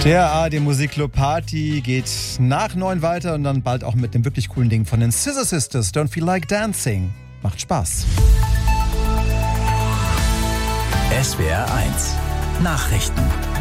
Der ARD Musikclub Party geht nach 9 weiter und dann bald auch mit dem wirklich coolen Ding von den Scissor Sisters. Don't Feel Like Dancing. Macht Spaß. SWR 1 Nachrichten.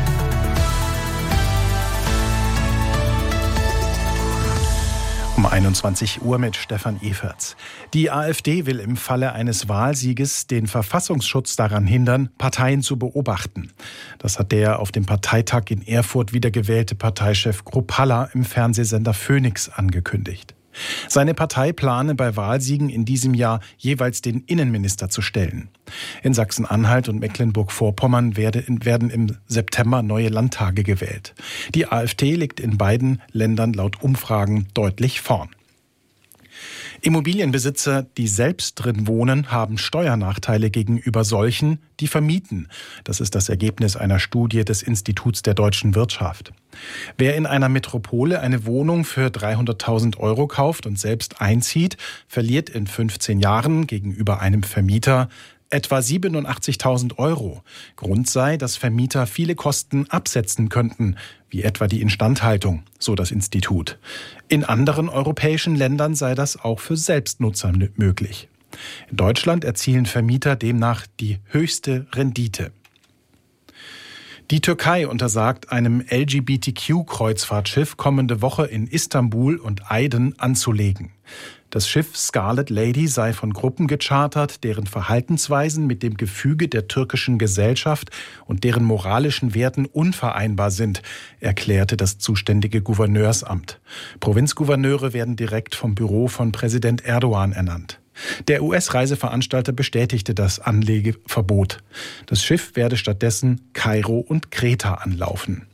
Um 21 Uhr mit Stefan Everts. Die AfD will im Falle eines Wahlsieges den Verfassungsschutz daran hindern, Parteien zu beobachten. Das hat der auf dem Parteitag in Erfurt wiedergewählte Parteichef Kruppalla im Fernsehsender Phoenix angekündigt. Seine Partei plane bei Wahlsiegen in diesem Jahr jeweils den Innenminister zu stellen. In Sachsen-Anhalt und Mecklenburg-Vorpommern werden im September neue Landtage gewählt. Die AfD liegt in beiden Ländern laut Umfragen deutlich vorn. Immobilienbesitzer, die selbst drin wohnen, haben Steuernachteile gegenüber solchen, die vermieten. Das ist das Ergebnis einer Studie des Instituts der deutschen Wirtschaft. Wer in einer Metropole eine Wohnung für 300.000 € kauft und selbst einzieht, verliert in 15 Jahren gegenüber einem Vermieter etwa 87.000 €. Grund sei, dass Vermieter viele Kosten absetzen könnten, wie etwa die Instandhaltung, so das Institut. In anderen europäischen Ländern sei das auch für Selbstnutzer möglich. In Deutschland erzielen Vermieter demnach die höchste Rendite. Die Türkei untersagt einem LGBTQ-Kreuzfahrtschiff kommende Woche in Istanbul und Aydın anzulegen. Das Schiff Scarlet Lady sei von Gruppen gechartert, deren Verhaltensweisen mit dem Gefüge der türkischen Gesellschaft und deren moralischen Werten unvereinbar sind, erklärte das zuständige Gouverneursamt. Provinzgouverneure werden direkt vom Büro von Präsident Erdogan ernannt. Der US-Reiseveranstalter bestätigte das Anlegeverbot. Das Schiff werde stattdessen Kairo und Kreta anlaufen.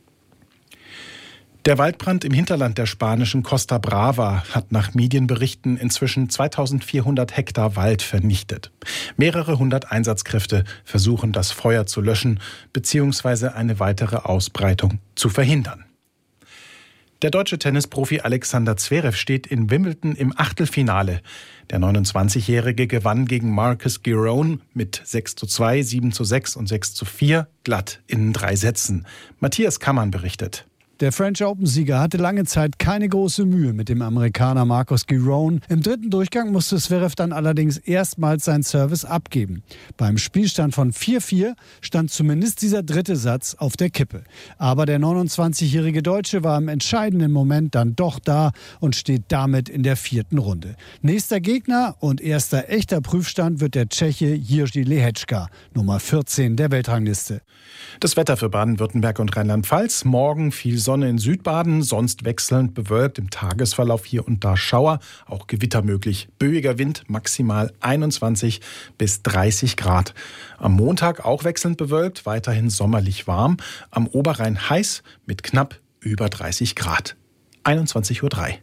Der Waldbrand im Hinterland der spanischen Costa Brava hat nach Medienberichten inzwischen 2400 Hektar Wald vernichtet. Mehrere hundert Einsatzkräfte versuchen, das Feuer zu löschen bzw. eine weitere Ausbreitung zu verhindern. Der deutsche Tennisprofi Alexander Zverev steht in Wimbledon im Achtelfinale. Der 29-Jährige gewann gegen Marcus Giron mit 6:2, 7:6 und 6:4 glatt in 3 Sätzen. Matthias Kammann berichtet. Der French Open-Sieger hatte lange Zeit keine große Mühe mit dem Amerikaner Marcus Giron. Im 3. Durchgang musste Zverev dann allerdings erstmals seinen Service abgeben. Beim Spielstand von 4:4 stand zumindest dieser 3. Satz auf der Kippe. Aber der 29-jährige Deutsche war im entscheidenden Moment dann doch da und steht damit in der 4. Runde. Nächster Gegner und erster echter Prüfstand wird der Tscheche Jiří Lehečka, Nummer 14 der Weltrangliste. Das Wetter für Baden-Württemberg und Rheinland-Pfalz. Morgen viel Sonne in Südbaden, sonst wechselnd bewölkt, im Tagesverlauf hier und da Schauer, auch Gewitter möglich. Böiger Wind, maximal 21 bis 30 Grad. Am Montag auch wechselnd bewölkt, weiterhin sommerlich warm. Am Oberrhein heiß mit knapp über 30 Grad. 21:03 Uhr.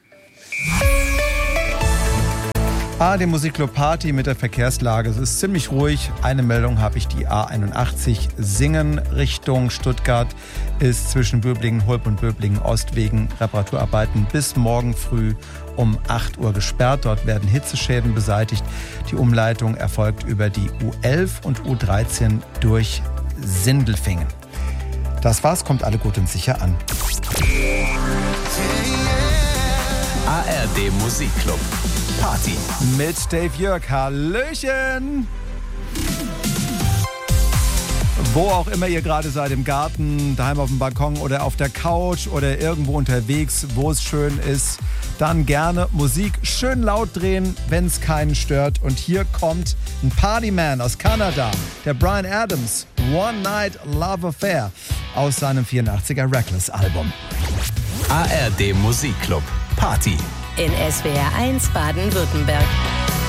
ARD Musikclub Party mit der Verkehrslage. Es ist ziemlich ruhig. Eine Meldung habe ich, die A81 Singen Richtung Stuttgart ist zwischen Böblingen-Hulb und Böblingen-Ost wegen Reparaturarbeiten bis morgen früh um 8 Uhr gesperrt. Dort werden Hitzeschäden beseitigt. Die Umleitung erfolgt über die U11 und U13 durch Sindelfingen. Das war's, kommt alle gut und sicher an. ARD Musikclub Party mit Dave Jörg. Hallöchen! Wo auch immer ihr gerade seid, im Garten, daheim auf dem Balkon oder auf der Couch oder irgendwo unterwegs, wo es schön ist, dann gerne Musik schön laut drehen, wenn es keinen stört. Und hier kommt ein Partyman aus Kanada, der Bryan Adams, One Night Love Affair aus seinem 84er Reckless Album. ARD Musikclub Party in SWR 1 Baden-Württemberg.